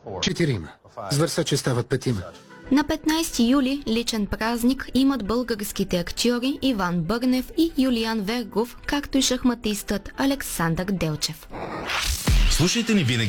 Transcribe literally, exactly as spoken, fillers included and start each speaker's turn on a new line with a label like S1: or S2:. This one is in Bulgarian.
S1: Четирима. С Върсаче стават петима.
S2: На петнайсети юли личен празник имат българските актьори Иван Бърнев и Юлиан Вергов, както и шахматистът Александър Делчев.
S3: Слушайте ни винаги